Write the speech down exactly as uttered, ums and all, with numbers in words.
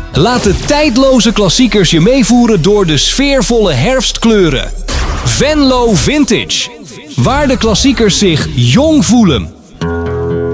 Laat de tijdloze klassiekers je meevoeren door de sfeervolle herfstkleuren. Venlo Vintage. Waar de klassiekers zich jong voelen.